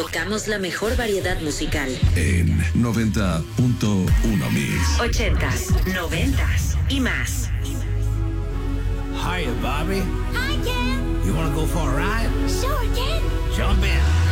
tocamos la mejor variedad musical. En 90.1 Mix. 80s, 90s y más. Hiya, Bobby. Hi, Ken. You want to go for a ride? Sure, Ken. Jump in.